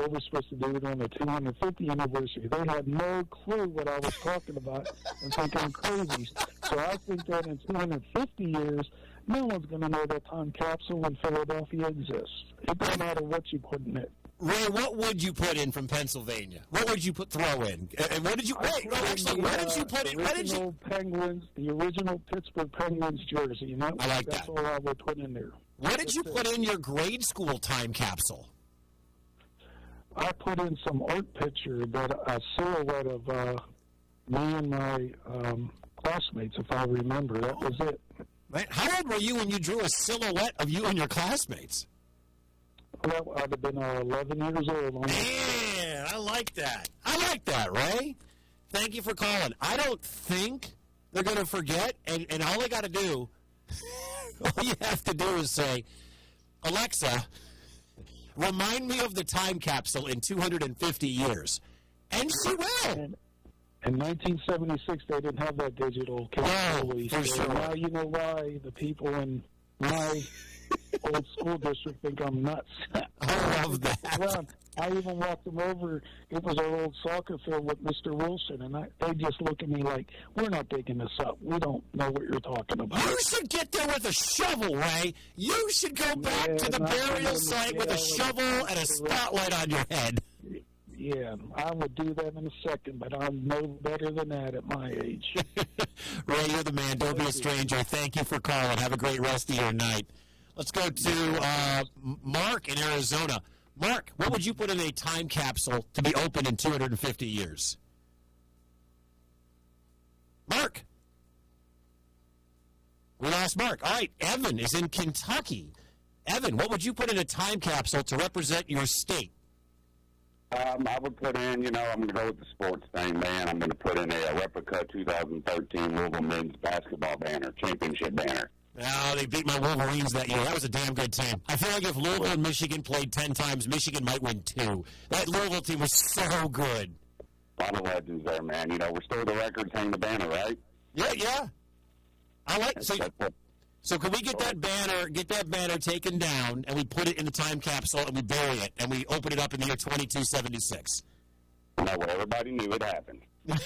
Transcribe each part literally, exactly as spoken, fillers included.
I was supposed to do it on the two hundred fiftieth anniversary. They had no clue what I was talking about and think I'm crazy. So I think that in two hundred fifty years, no one's going to know that time capsule in Philadelphia exists. It doesn't matter what you put in it. Ray, what would you put in from Pennsylvania? What would you put throw in? And what did you wait? No, actually, where did you put it? Where did you? Penguins, the original Pittsburgh Penguins jersey. You know, I like that's that. all I would put in there. What did you put in your grade school time capsule? I put in some art picture that a silhouette of uh, me and my um, classmates, if I remember. That was it. Right. How old were you when you drew a silhouette of you and your classmates? Well, I'd have been uh, eleven years old. Man, I like that. I like that, Ray. Thank you for calling. I don't think they're going to forget, and, and all they got to do, all you have to do is say, Alexa, remind me of the time capsule in two hundred fifty years. And she will. In, in nineteen seventy-six, they didn't have that digital capability. Oh, for so sure. now you know why the people in my old school district think I'm nuts. I love that. Well, I even walked them over. It was our old soccer field with Mister Wilson, and I, they just look at me like, we're not digging this up. We don't know what you're talking about. You should get there with a shovel, Ray. You should go back Yeah, to the not burial really. site Yeah, with a I would- shovel and a spotlight on your head. Yeah, I would do that in a second, but I'm no better than that at my age. Ray, you're the man. Don't be a stranger. Thank you for calling. Have a great rest of your night. Let's go to uh, Mark in Arizona. Mark, what would you put in a time capsule to be open in two hundred fifty years? Mark. We lost Mark. All right, Evan is in Kentucky. Evan, what would you put in a time capsule to represent your state? Um, I would put in, you know, I'm going to go with the sports thing, man. I'm going to put in a, a replica two thousand thirteen Louisville men's basketball banner, championship banner. Oh, they beat my Wolverines that year. That was a damn good team. I feel like if Louisville and Michigan played ten times, Michigan might win two. That Louisville team was so good. A lot of legends there, man. You know, restore the records, hang the banner, right? Yeah, yeah. I like so. So can we get that banner, get that banner taken down, and we put it in the time capsule, and we bury it, and we open it up in the year twenty-two seventy-six? No, well, everybody knew it happened.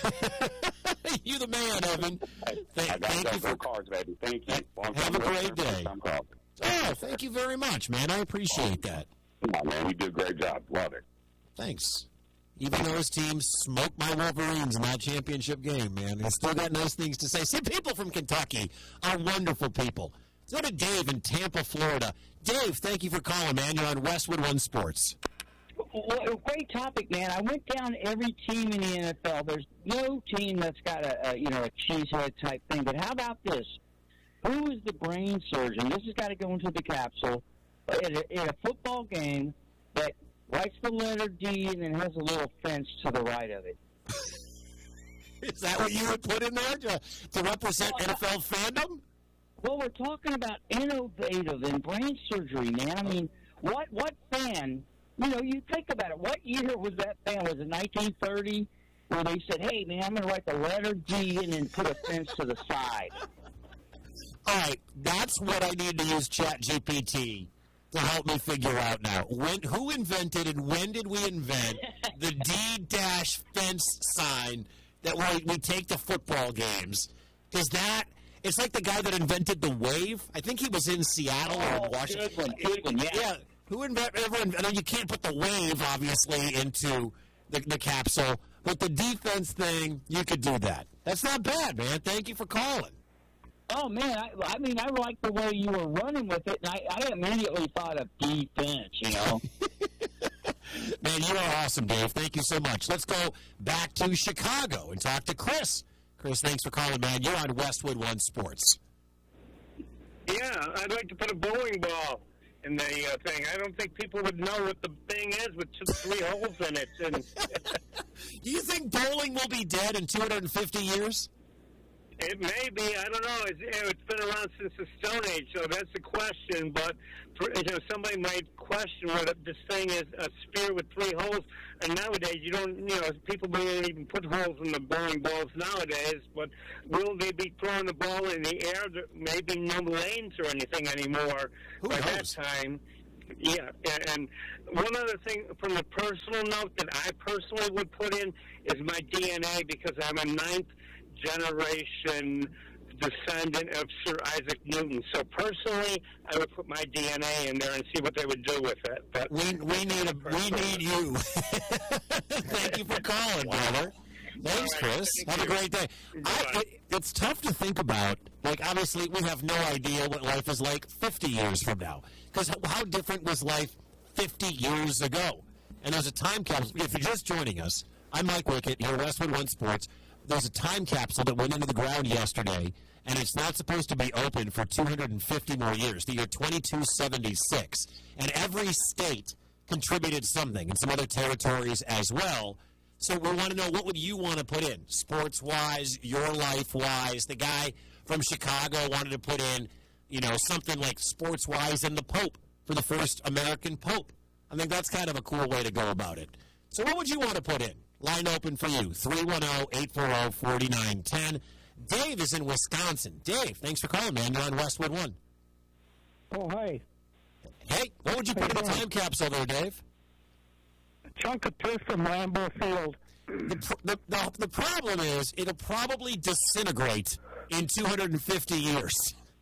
You the man, Evan. Thank, I got thank you for cards, baby. Thank you. Long have a great day. Time call. Oh, thank you very much, man. I appreciate that. Come on, man. You do a great job. Love it. Thanks. Even though his team smoked my Wolverines in that championship game, man, they still got nice things to say. See, people from Kentucky are wonderful people. Let's go to Dave in Tampa, Florida. Dave, thank you for calling, man. You're on Westwood One Sports. Well, great topic, man. I went down every team in the N F L. There's no team that's got a, a you know a cheesehead type thing. But how about this? Who is the brain surgeon? This has got to go into the capsule in a, in a football game that writes the letter D and then has a little fence to the right of it. Is that what you would put in there to, to represent N F L fandom? Well, we're talking about innovative and brain surgery, man. I mean, what what fan? You know, you think about it. What year was that fan? Was it nineteen thirty? Where they said, hey, man, I'm going to write the letter D and then put a fence to the side. All right, that's what I need to use ChatGPT to help me figure out now. When, who invented and when did we invent the D-dash fence sign that we, we take to football games? Is that... It's like the guy that invented the wave. I think he was in Seattle oh, or in Washington. Good one, good one, yeah. yeah. Who invented? Everyone, and then you can't put the wave, obviously, into the, the capsule. But the defense thing, you could do that. That's not bad, man. Thank you for calling. Oh, man, I, I mean, I like the way you were running with it, and I, I immediately thought of defense, you know. Man, you are awesome, Dave. Thank you so much. Let's go back to Chicago and talk to Chris. Chris, thanks for calling, man. You're on Westwood One Sports. Yeah, I'd like to put a bowling ball in the uh, thing. I don't think people would know what the thing is with two, three holes in it. And do you think bowling will be dead in two hundred fifty years? It may be. I don't know. It's, it's been around since the Stone Age, so that's the question. But for, you know, somebody might question whether this thing is a spear with three holes. And nowadays, you don't. You know, people don't even put holes in the bowling balls nowadays. But will they be throwing the ball in the air? There may be no lanes or anything anymore Who by knows? that time. Yeah, and one other thing from the personal note that I personally would put in is my D N A, because I'm a ninth generation descendant of Sir Isaac Newton. So personally, I would put my D N A in there and see what they would do with it. But we we need a, we need you. Thank you for calling, brother. Thanks, Chris. Thank have you. a great day. I, it, it's tough to think about. Like, obviously, we have no idea what life is like fifty years from now. Because how different was life fifty years ago? And there's a time capsule. If you're just joining us, I'm Mike Wickett here at Westwood One Sports. There's a time capsule that went into the ground yesterday, and it's not supposed to be open for two hundred fifty more years, the year twenty-two seventy-six. And every state contributed something, and some other territories as well. So we want to know, what would you want to put in, sports-wise, your life-wise? The guy from Chicago wanted to put in, you know, something like sports-wise and the Pope for the first American Pope. I think that's kind of a cool way to go about it. So what would you want to put in? Line open for you, three one zero, eight four zero, four nine one zero. Dave is in Wisconsin. Dave, thanks for calling, man. You're on Westwood One. Oh, hi. Hey, what would you put in the time capsule there, Dave? Chunk of turf from Lambeau Field. The, pr- the, the, the problem is it'll probably disintegrate in two hundred fifty years.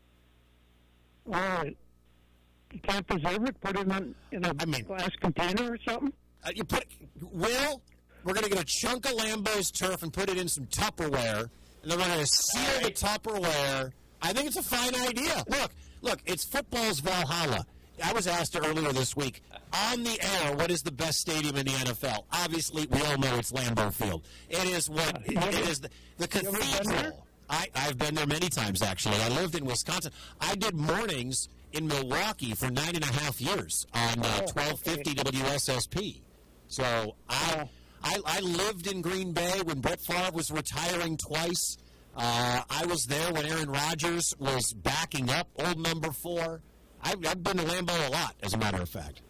All right. You can't preserve it? Put it in, in a I mean- glass container or something? Uh, you put, Will, we're going to get a chunk of Lambeau's turf and put it in some Tupperware, and then we're going to seal the Tupperware. I think it's a fine idea. Look, look, it's football's Valhalla. I was asked earlier this week, on the air, what is the best stadium in the N F L? Obviously, we all know it's Lambeau Field. It is what it, it is. The, the cathedral. I, I've been there many times, actually. I lived in Wisconsin. I did mornings in Milwaukee for nine and a half years on uh, twelve fifty W S S P. So I, I I lived in Green Bay when Brett Favre was retiring twice. Uh, I was there when Aaron Rodgers was backing up old number four. I've, I've been to Lambeau a lot, as a matter of fact.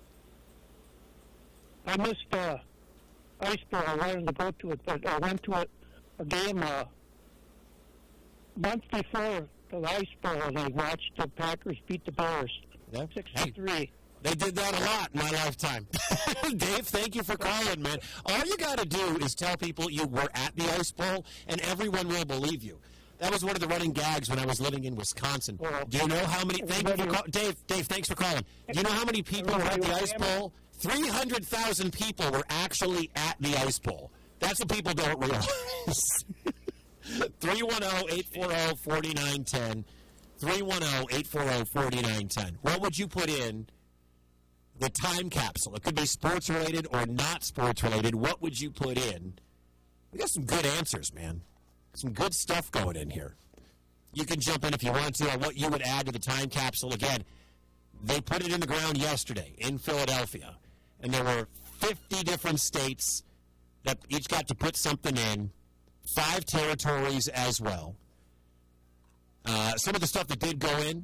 I missed uh, Ice Bowl. I wanted to go to it, but I went to a, a game uh, month before the Ice Bowl, and I watched the Packers beat the Bears, Yeah. six to three. Hey, they did that a lot in my lifetime. Dave, thank you for calling, man. All you got to do is tell people you were at the Ice Bowl, and everyone will believe you. That was one of the running gags when I was living in Wisconsin. Well, Do you know how many? Thank you for call, Dave. Dave, thanks for calling. Do you know how many people were at the Ice Bowl? Three hundred thousand people were actually at the Ice Bowl. That's what people don't realize. three one zero, eight four zero, four nine one zero. three one zero, eight four zero, four nine one zero. What would you put in the time capsule? It could be sports related or not sports related. What would you put in? We got some good answers, man. Some good stuff going in here. You can jump in if you want to on what you would add to the time capsule. Again, they put it in the ground yesterday in Philadelphia, and there were fifty different states that each got to put something in, five territories as well. Uh, some of the stuff that did go in,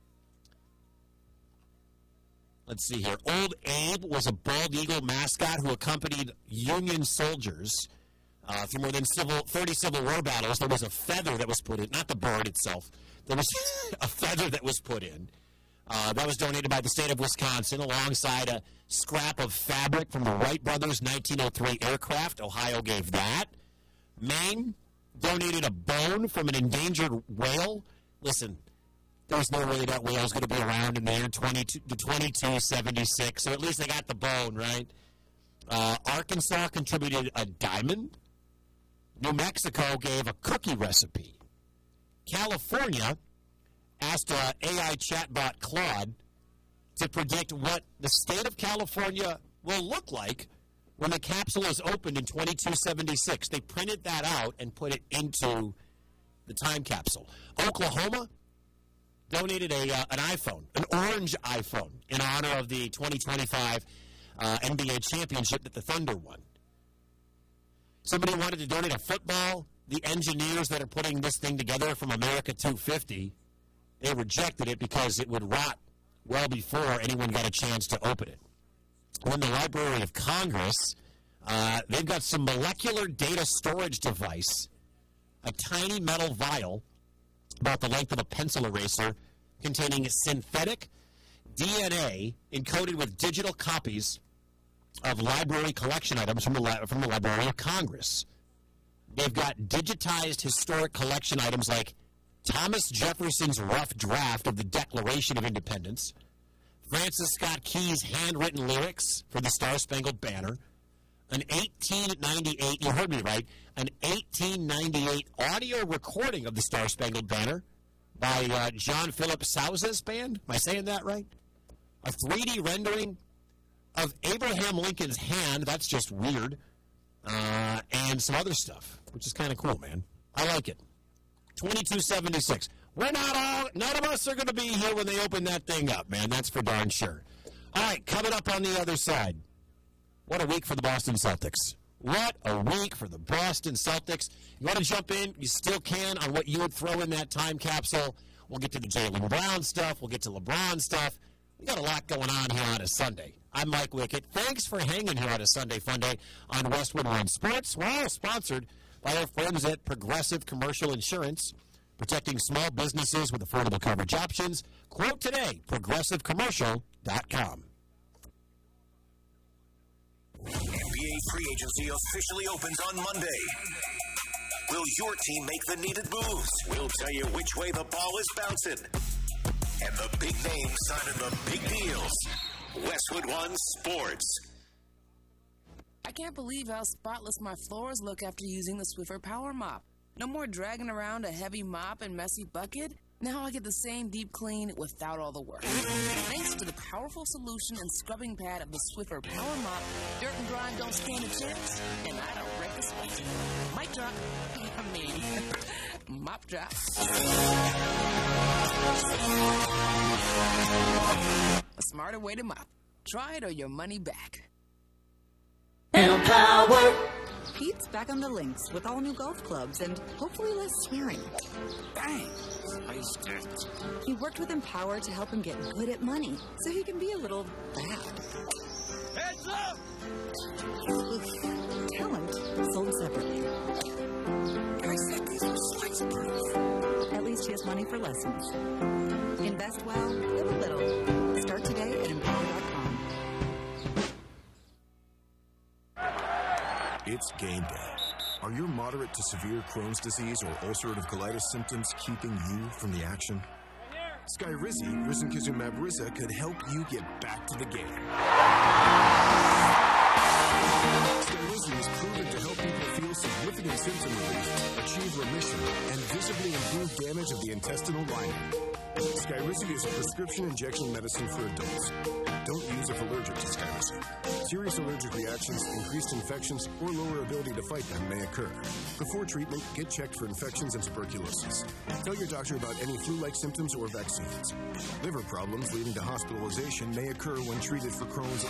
let's see here. Old Abe was a bald eagle mascot who accompanied Union soldiers Uh, through more than civil, thirty Civil War battles. There was a feather that was put in, not the bird itself. There was a feather that was put in. Uh, that was donated by the state of Wisconsin alongside a scrap of fabric from the Wright brothers' nineteen oh three aircraft. Ohio gave that. Maine donated a bone from an endangered whale. Listen, there's no way that whale's going to be around in the year twenty-two seventy-six, so at least they got the bone, right? Uh, Arkansas contributed a diamond. New Mexico gave a cookie recipe. California asked uh, A I chatbot Claude to predict what the state of California will look like when the capsule is opened in twenty-two seventy-six. They printed that out and put it into the time capsule. Oklahoma donated a uh, an iPhone, an orange iPhone, in honor of the twenty twenty-five uh, N B A championship that the Thunder won. Somebody wanted to donate a football. The engineers that are putting this thing together from America two fifty, they rejected it because it would rot well before anyone got a chance to open it. When the Library of Congress, uh, they've got some molecular data storage device, a tiny metal vial about the length of a pencil eraser containing synthetic D N A encoded with digital copies of library collection items from the, li- from the Library of Congress. They've got digitized historic collection items like Thomas Jefferson's rough draft of the Declaration of Independence, Francis Scott Key's handwritten lyrics for the Star-Spangled Banner, an eighteen ninety-eight, you heard me right, an eighteen ninety-eight audio recording of the Star-Spangled Banner by uh, John Philip Sousa's band. Am I saying that right? A three D rendering of Abraham Lincoln's hand. That's just weird. Uh, and some other stuff, which is kind of cool, man. I like it. twenty-two seventy-six. We're not all, none of us are going to be here when they open that thing up, man. That's for darn sure. All right, coming up on the other side. What a week for the Boston Celtics. What a week for the Boston Celtics. You want to jump in? You still can on what you would throw in that time capsule. We'll get to the Jaylen Brown stuff. We'll get to LeBron stuff. We got a lot going on here on a Sunday. I'm Mike Wickett. Thanks for hanging here on a Sunday Fun Day on Westwood One Sports. We're all sponsored by our friends at Progressive Commercial Insurance, protecting small businesses with affordable coverage options. Quote today, progressive commercial dot com. N B A free agency officially opens on Monday. Will your team make the needed moves? We'll tell you which way the ball is bouncing. And the big names signing the big deals. Westwood One Sports. I can't believe how spotless my floors look after using the Swiffer Power Mop. No more dragging around a heavy mop and messy bucket. Now I get the same deep clean without all the work. Thanks to the powerful solution and scrubbing pad of the Swiffer Power Mop, dirt and grime don't stand a chance, and I don't break a sweat. Mic drop. I mean, mop drop. A smarter way to mop. Try it or your money back. Power. Pete's back on the links with all new golf clubs and hopefully less swearing. Bang! He worked with Empower to help him get good at money, so he can be a little bad. Heads up! Oof. Talent sold separately. I said these were slice proof. At least he has money for lessons. Invest well, live a little. Start today at empower dot com. It's game day. Are your moderate to severe Crohn's disease or ulcerative colitis symptoms keeping you from the action? Skyrizi, risankizumab Riza, could help you get back to the game. Skyrizi is proven to help people feel significant symptom relief, achieve remission, and visibly improve damage of the intestinal lining. Skyrizi is a prescription injection medicine for adults. Don't use if allergic to Skyrizi. Serious allergic reactions, increased infections, or lower ability to fight them may occur. Before treatment, get checked for infections and tuberculosis. Tell your doctor about any flu-like symptoms or vaccines. Liver problems leading to hospitalization may occur when treated for Crohn's